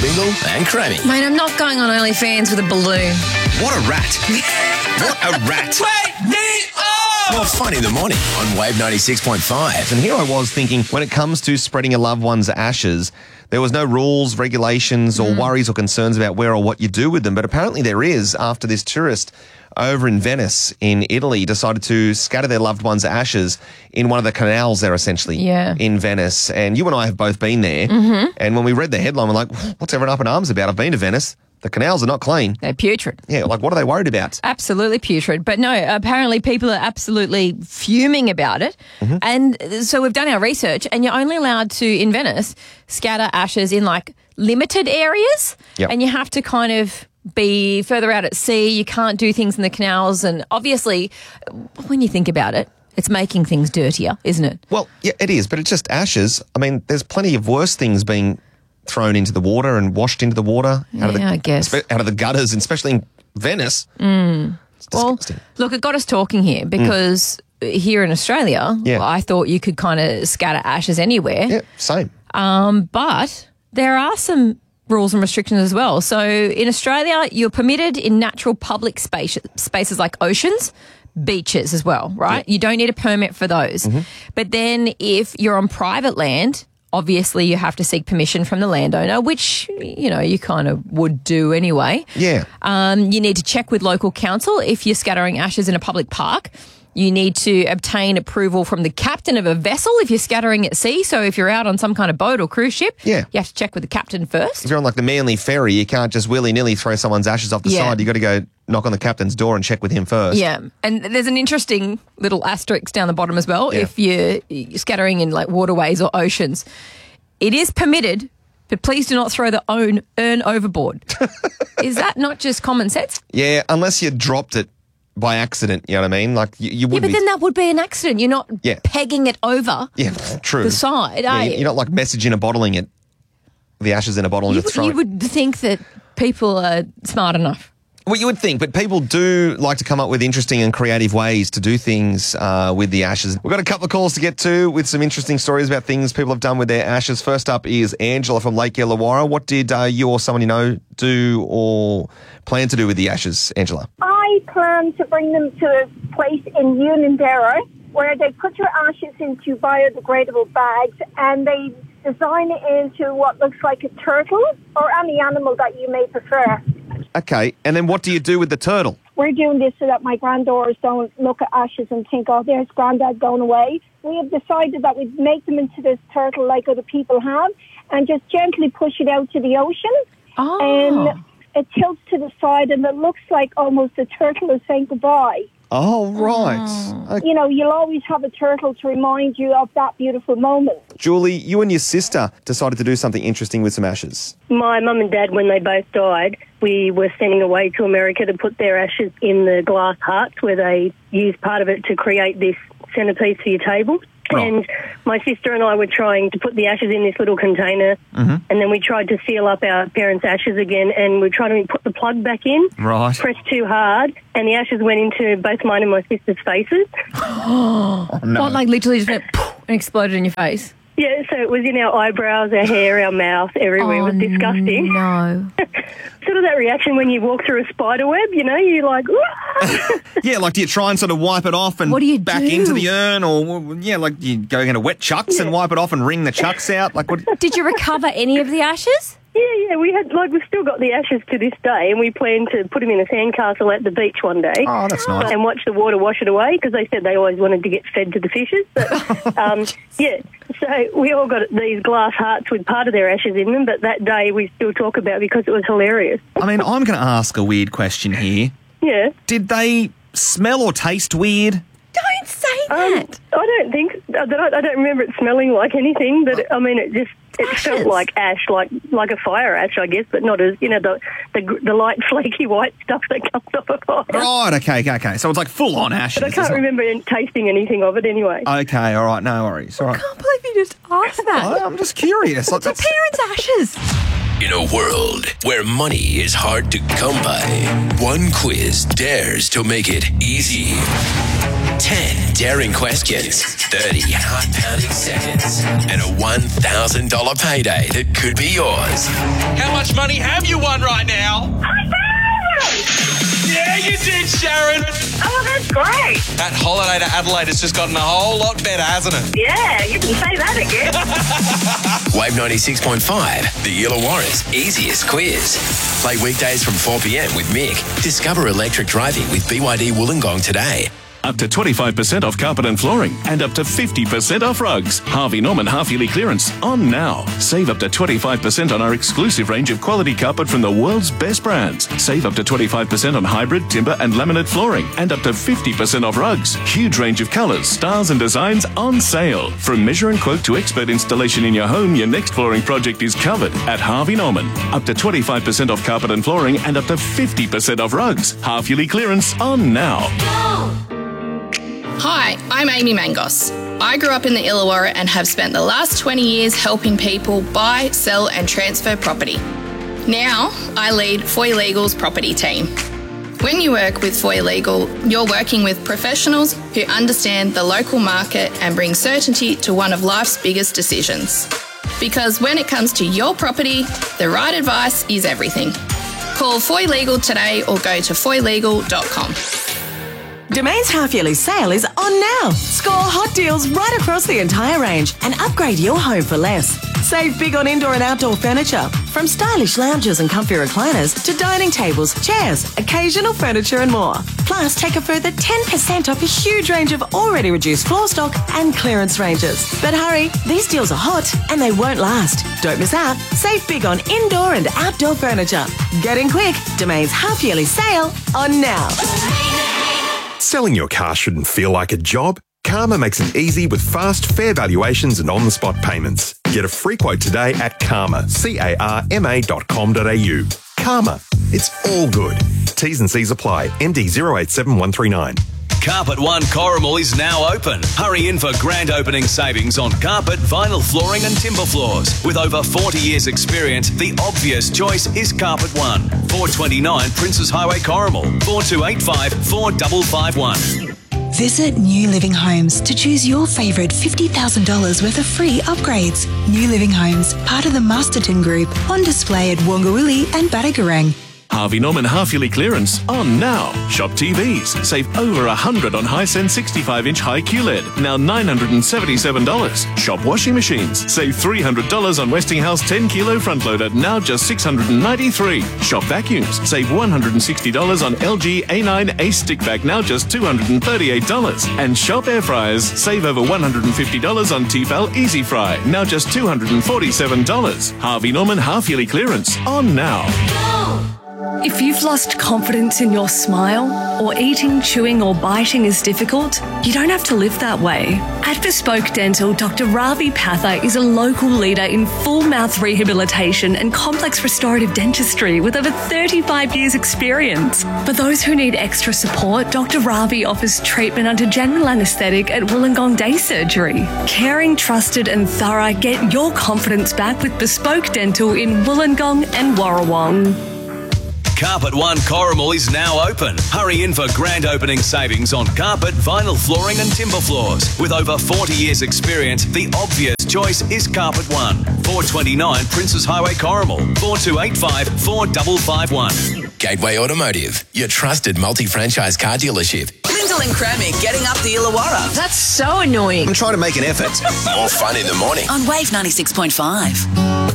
Dingle and Crammy. Mate, I'm not going on OnlyFans with a balloon. What a rat. What a rat. Wake me up! More fun in the morning on Wave 96.5. And here I was thinking, when it comes to spreading a loved one's ashes, there was no rules, regulations, or worries or concerns about where or what you do with them. But apparently there is after this tourist over in Venice in Italy decided to scatter their loved one's ashes in one of the canals there, essentially, in Venice. And you and I have both been there. Mm-hmm. And when we read the headline, we're like, what's everyone up in arms about? I've been to Venice. The canals are not clean. They're putrid. Yeah, like what are they worried about? Absolutely putrid. But no, apparently people are absolutely fuming about it. Mm-hmm. And so we've done our research and you're only allowed to, in Venice, scatter ashes in like limited areas. Yep. And you have to kind of be further out at sea. You can't do things in the canals. And obviously, when you think about it, it's making things dirtier, isn't it? Well, yeah, it is, but it's just ashes. I mean, there's plenty of worse things being thrown into the water and washed into the water out of the gutters, and especially in Venice. It's disgusting. Well, look, it got us talking here because here in Australia, I thought you could kind of scatter ashes anywhere. Yeah, same. But there are some rules and restrictions as well. So in Australia, you're permitted in natural public spaces like oceans, beaches as well, right? You don't need a permit for those. Mm-hmm. But then if you're on private land, obviously you have to seek permission from the landowner, which, you know, you kind of would do anyway. Yeah. You need to check with local council if you're scattering ashes in a public park. You need to obtain approval from the captain of a vessel if you're scattering at sea. So if you're out on some kind of boat or cruise ship, you have to check with the captain first. If you're on like the Manly Ferry, you can't just willy-nilly throw someone's ashes off the side. You've got to go knock on the captain's door and check with him first. Yeah, and there's an interesting little asterisk down the bottom as well. Yeah. If you're scattering in like waterways or oceans, it is permitted, but please do not throw the urn overboard. Is that not just common sense? Yeah, unless you dropped it by accident, you know what I mean? Like you wouldn't. Yeah, but then that would be an accident. You're not pegging it over the side, are you? You're not like messaging and bottling it, the ashes in a bottle and just throwing it. You would think that people are smart enough. Well, you would think, but people do like to come up with interesting and creative ways to do things with the ashes. We've got a couple of calls to get to with some interesting stories about things people have done with their ashes. First up is Angela from Lake Illawarra. What did you or someone you know do or plan to do with the ashes, Angela? I plan to bring them to a place in Unanderra where they put your ashes into biodegradable bags and they design it into what looks like a turtle or any animal that you may prefer. Okay, and then what do you do with the turtle? We're doing this so that my granddaughters don't look at ashes and think, oh, there's granddad going away. We have decided that we'd make them into this turtle like other people have and just gently push it out to the ocean. Oh. And it tilts to the side and it looks like almost a turtle is saying goodbye. Oh, right. Okay. You know, you'll always have a turtle to remind you of that beautiful moment. Julie, you and your sister decided to do something interesting with some ashes. My mum and dad, when they both died, we were sending away to America to put their ashes in the glass hearts where they used part of it to create this centrepiece for your table. Right. And my sister and I were trying to put the ashes in this little container, and then we tried to seal up our parents' ashes again, and we tried to put the plug back in, pressed too hard, and the ashes went into both mine and my sister's faces. Oh, no. What, like literally just went and exploded in your face? Yeah, so it was in our eyebrows, our hair, our mouth, everywhere. It was disgusting. No. Sort of that reaction when you walk through a spider web, you know, you're like, yeah, like do you try and sort of wipe it off and what do you back do? into the urn, or like you go into wet chucks and wipe it off and wring the chucks out? Like what? Did you recover any of the ashes? Yeah, we've still got the ashes to this day, and we plan to put them in a sandcastle at the beach one day. Oh, that's nice. And watch the water wash it away, because they said they always wanted to get fed to the fishes. But, so we all got these glass hearts with part of their ashes in them, but that day we still talk about because it was hilarious. I mean, I'm going to ask a weird question here. Yeah. Did they smell or taste weird? Don't say that. I don't think. I don't remember it smelling like anything, but I mean, it felt like ash, like a fire ash, I guess, but not as the light flaky white stuff that comes off a fire. Right. Okay. So it's like full on ashes. But I can't remember tasting anything of it anyway. Okay. All right. No worries. All right. I can't believe you just asked that. I'm just curious. It's your parents' ashes. In a world where money is hard to come by, one quiz dares to make it easy. 10 daring questions, 30 heart-pounding seconds, and a $1,000 payday that could be yours. How much money have you won right now? Yeah, you did, Sharon. Oh, that's great. That holiday to Adelaide has just gotten a whole lot better, hasn't it? Yeah, you can say that again. Wave 96.5, the Illawarra's easiest quiz. Play weekdays from 4 p.m. with Mick. Discover electric driving with BYD Wollongong today. Up to 25% off carpet and flooring and up to 50% off rugs. Harvey Norman half-yearly clearance on now. Save up to 25% on our exclusive range of quality carpet from the world's best brands. Save up to 25% on hybrid, timber and laminate flooring and up to 50% off rugs. Huge range of colours, styles and designs on sale. From measure and quote to expert installation in your home, your next flooring project is covered at Harvey Norman. Up to 25% off carpet and flooring and up to 50% off rugs. Half-yearly clearance on now. Hi, I'm Amy Mangos. I grew up in the Illawarra and have spent the last 20 years helping people buy, sell and transfer property. Now, I lead Foy Legal's property team. When you work with Foy Legal, you're working with professionals who understand the local market and bring certainty to one of life's biggest decisions. Because when it comes to your property, the right advice is everything. Call Foy Legal today or go to foylegal.com. Domain's half-yearly sale is on now. Score hot deals right across the entire range and upgrade your home for less. Save big on indoor and outdoor furniture, from stylish lounges and comfy recliners to dining tables, chairs, occasional furniture and more. Plus, take a further 10% off a huge range of already reduced floor stock and clearance ranges. But hurry, these deals are hot and they won't last. Don't miss out. Save big on indoor and outdoor furniture. Get in quick. Domain's half-yearly sale on now. Selling your car shouldn't feel like a job. Karma makes it easy with fast, fair valuations and on-the-spot payments. Get a free quote today at Karma, CARMA.com.au. Karma, it's all good. T's and C's apply. ND 087139. Carpet One Corrimal is now open. Hurry in for grand opening savings on carpet, vinyl flooring and timber floors. With over 40 years experience, the obvious choice is Carpet One. 429 Princes Highway Corrimal, 4285 4551. Visit New Living Homes to choose your favourite $50,000 worth of free upgrades. New Living Homes, part of the Masterton Group, on display at Wongawilli and Badagarang. Harvey Norman half-yearly clearance on now. Shop TVs. Save over $100 on Hisense 65-inch high QLED, now $977. Shop washing machines. Save $300 on Westinghouse 10-kilo front loader, now just $693. Shop vacuums. Save $160 on LG A9 Ace stick vac, now just $238. And shop air fryers. Save over $150 on Tefal Easy Fry, now just $247. Harvey Norman half-yearly clearance on now. If you've lost confidence in your smile, or eating, chewing or biting is difficult, you don't have to live that way. At Bespoke Dental, Dr. Ravi Patha is a local leader in full mouth rehabilitation and complex restorative dentistry with over 35 years experience. For those who need extra support, Dr. Ravi offers treatment under general anaesthetic at Wollongong Day Surgery. Caring, trusted and thorough, get your confidence back with Bespoke Dental in Wollongong and Warrawong. Carpet One Corrimal is now open. Hurry in for grand opening savings on carpet, vinyl flooring and timber floors. With over 40 years experience, the obvious choice is Carpet One. 429 Princes Highway Corrimal, 4285 4551. Gateway Automotive, your trusted multi-franchise car dealership. Lyndall and Crammy getting up the Illawarra. That's so annoying. I'm trying to make an effort. More fun in the morning. On Wave 96.5.